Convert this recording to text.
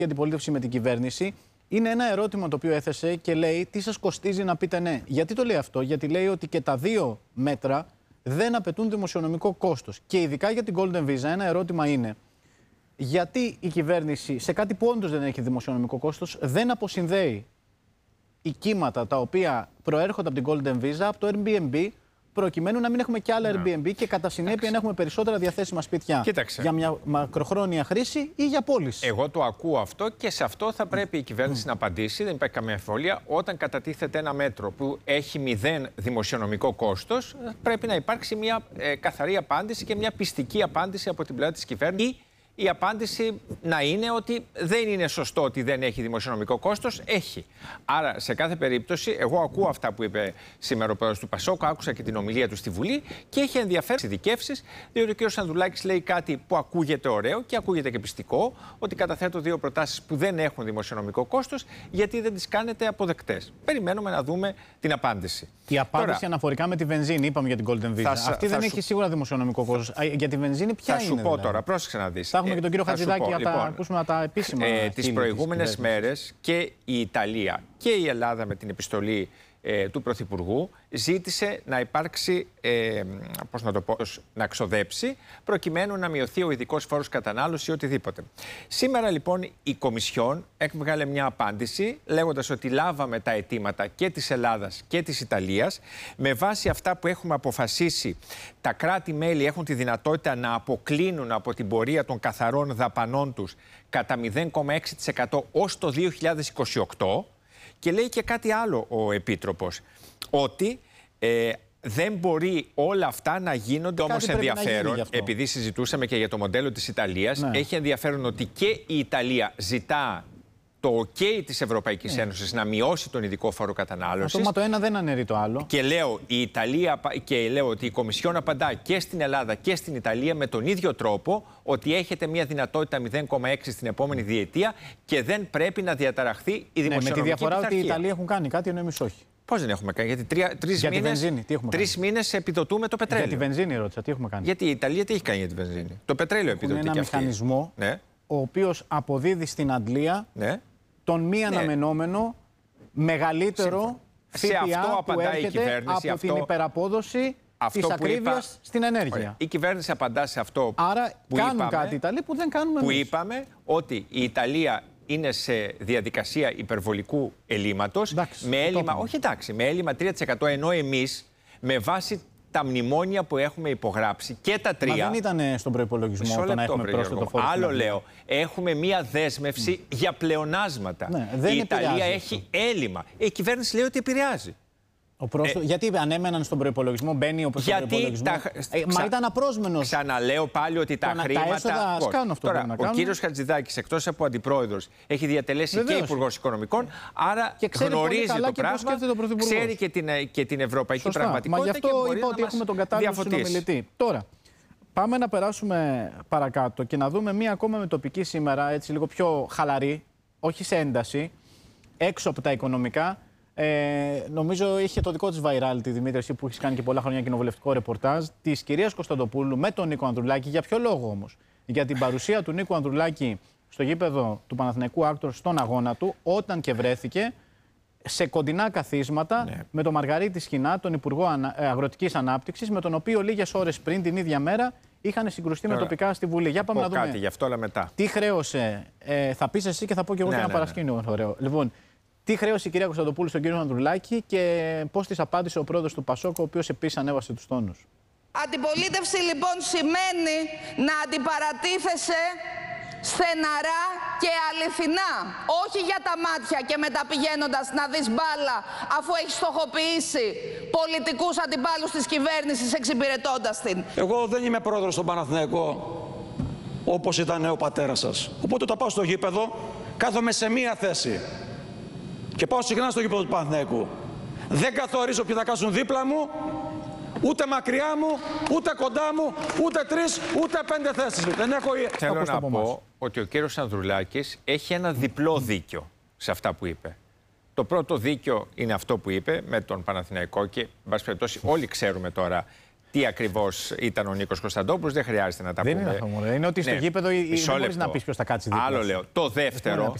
αντιπολίτευση με την κυβέρνηση. Είναι ένα ερώτημα το οποίο έθεσε και λέει τι σας κοστίζει να πείτε ναι. Γιατί το λέει αυτό? Γιατί λέει ότι και τα δύο μέτρα δεν απαιτούν δημοσιονομικό κόστος. Και ειδικά για την Golden Visa ένα ερώτημα είναι γιατί η κυβέρνηση σε κάτι που όντως δεν έχει δημοσιονομικό κόστος δεν αποσυνδέει οικίματα τα οποία προέρχονται από την Golden Visa, από το Airbnb, προκειμένου να μην έχουμε και άλλα Airbnb και κατά συνέπεια να έχουμε περισσότερα διαθέσιμα σπίτια για μια μακροχρόνια χρήση ή για πώληση. Εγώ το ακούω αυτό και σε αυτό θα πρέπει η κυβέρνηση να απαντήσει. Δεν υπάρχει καμία αμφιβολία. Όταν κατατίθεται ένα μέτρο που έχει 0 δημοσιονομικό κόστος, πρέπει να υπάρξει μια καθαρή απάντηση και μια πιστική απάντηση από την πλευρά της κυβέρνησης. Η απάντηση να είναι ότι δεν είναι σωστό ότι δεν έχει δημοσιονομικό κόστος. Έχει. Άρα, σε κάθε περίπτωση, εγώ ακούω αυτά που είπε σήμερα ο πρόεδρος του Πασόκ, άκουσα και την ομιλία του στη Βουλή και έχει ενδιαφέρον ειδικεύσεις, διότι ο κ. Ανδρουλάκης λέει κάτι που ακούγεται ωραίο και ακούγεται και πιστικό, ότι καταθέτω δύο προτάσεις που δεν έχουν δημοσιονομικό κόστος, γιατί δεν τις κάνετε αποδεκτές. Περιμένουμε να δούμε την απάντηση. Η απάντηση τώρα, αναφορικά με τη βενζίνη, είπαμε για την Golden Visa. Αυτή δεν έχει σίγουρα δημοσιονομικό κόστος. Για τη βενζίνη, ποια είναι? Θα σου πω τώρα, πρόσεξε να δεις. Θα έχουμε και τον κύριο Χατζηδάκη να τα ακούσουμε τα επίσημα. Τις προηγούμενες μέρες και η Ιταλία και η Ελλάδα με την επιστολή του Πρωθυπουργού ζήτησε να υπάρξει, να ξοδέψει προκειμένου να μειωθεί ο ειδικός φόρος κατανάλωση ή οτιδήποτε. Σήμερα λοιπόν η Κομισιόν έβγαλε μια απάντηση λέγοντας ότι λάβαμε τα αιτήματα και της Ελλάδας και της Ιταλίας. Με βάση αυτά που έχουμε αποφασίσει, τα κράτη-μέλη έχουν τη δυνατότητα να αποκλίνουν από την πορεία των καθαρών δαπανών τους κατά 0,6% ως το 2028. Και λέει και κάτι άλλο ο Επίτροπος, ότι δεν μπορεί όλα αυτά να γίνονται όμως ενδιαφέρον, επειδή συζητούσαμε και για το μοντέλο της Ιταλίας, έχει ενδιαφέρον ότι και η Ιταλία ζητά το OK της Ευρωπαϊκής Ένωσης να μειώσει τον ειδικό φόρο κατανάλωσης. Το ένα δεν αναιρεί το άλλο. Και λέω, λέω ότι η Κομισιόν απαντά και στην Ελλάδα και στην Ιταλία με τον ίδιο τρόπο, ότι έχετε μια δυνατότητα 0,6 στην επόμενη διετία και δεν πρέπει να διαταραχθεί η δημοσιονομική με τη διαφορά πειθαρχία. ότι οι Ιταλοί έχουν κάνει κάτι ενώ εμείς όχι. Πώς δεν έχουμε κάνει? Γιατί τρεις μήνες επιδοτούμε το πετρέλαιο. Για τη βενζίνη ρώτησα, τι έχουμε κάνει? Γιατί η Ιταλία τι έχει κάνει για τη βενζίνη? Το πετρέλαιο επιδοτεί. Είναι ένα μηχανισμό ο οποίος αποδίδει στην Αντλία τον μη αναμενόμενο μεγαλύτερο ΦΠΑ που έρχεται από την υπεραπόδοση της ακρίβειας στην ενέργεια. Η κυβέρνηση απαντά σε αυτό. Άρα που κάνουν κάτι οι Ιταλοί που δεν κάνουμε εμείς. Που είπαμε ότι η Ιταλία είναι σε διαδικασία υπερβολικού ελλείμματος, με έλλειμμα, με έλλειμμα 3%, ενώ εμείς με βάση τα μνημόνια που έχουμε υπογράψει και τα τρία. Μα δεν ήταν στον προϋπολογισμό το να έχουμε πρόσθετο φόρο. Άλλο λέω, έχουμε μία δέσμευση για πλεονάσματα. Η Ιταλία έχει έλλειμμα. Η κυβέρνηση λέει ότι επηρεάζει. Γιατί ανέμεναν στον προϋπολογισμό, μπαίνει όπως στον προϋπολογισμό. Μα ήταν απρόσμενος. Ξαναλέω πάλι ότι τα χρήματα. Τώρα, ο κύριος Χατζηδάκης, εκτός από αντιπρόεδρος, έχει διατελέσει και υπουργός οικονομικών, άρα γνωρίζει το πράγμα, ξέρει και την ευρωπαϊκή πραγματικότητα. Μα γι' αυτό είπα ότι έχουμε τον κατάλληλο συνομιλητή. Τώρα, πάμε να περάσουμε παρακάτω και να δούμε μία ακόμα μετοπική σήμερα, έτσι λίγο πιο χαλαρή, όχι σε ένταση, έξω από τα οικονομικά. Νομίζω είχε το δικό της virality, Δημήτρη, εσύ που έχει κάνει και πολλά χρόνια κοινοβουλευτικό ρεπορτάζ, της κυρίας Κωνσταντοπούλου με τον Νίκο Ανδρουλάκη. Για ποιο λόγο όμως? Για την παρουσία του Νίκου Ανδρουλάκη στο γήπεδο του Παναθηναϊκού Άκτορ στον αγώνα του, όταν και βρέθηκε σε κοντινά καθίσματα με τον Μαργαρίτη Σχοινά, τον Υπουργό Αγροτικής Ανάπτυξης, με τον οποίο λίγες ώρες πριν την ίδια μέρα είχαν συγκρουστεί με τοπικά στη Βουλή. Για πάμε να δούμε. Κάτι γι' αυτό, αλλά μετά. Τι χρέωσε, θα πεις εσύ και θα πω και εγώ και ένα παρασκήνιο ωραίο. Λοιπόν, τι χρέωσε η κυρία Κωνσταντοπούλου στον κύριο Ανδρουλάκη και πώς της απάντησε ο πρόεδρος του Πασόκ, ο οποίος επίσης ανέβασε τους τόνους. Αντιπολίτευση λοιπόν σημαίνει να αντιπαρατίθεσαι στεναρά και αληθινά. Όχι για τα μάτια και μετά πηγαίνοντας να δεις μπάλα, αφού έχει στοχοποιήσει πολιτικούς αντιπάλους της κυβέρνησης εξυπηρετώντας την. Εγώ δεν είμαι πρόεδρος στον Παναθηναϊκό όπως ήταν ο πατέρας σας. Οπότε όταν πάω στο γήπεδο κάθομαι σε μία θέση. Και πάω συχνά στο γήπεδο του Παναθηναϊκού. Δεν καθορίζω ποιοι θα κάτσουν δίπλα μου, ούτε μακριά μου, ούτε κοντά μου, ούτε 3, ούτε 5 θέσεις. Δεν έχω... Θέλω να πω ότι ο κύριος Ανδρουλάκης έχει ένα διπλό δίκιο σε αυτά που είπε. Το πρώτο δίκιο είναι αυτό που είπε με τον Παναθηναϊκό και, εν πάση περιπτώσει, όλοι ξέρουμε τώρα τι ακριβώς ήταν ο Νίκος Κωνσταντόπουλος, δεν χρειάζεται να τα πούμε. Δεν είναι αυτό μόνο. Είναι ότι στο γήπεδο δεν μπορείς να πεις ποιος θα κάτσει δίπλα. Άλλο λέω. Το δεύτερο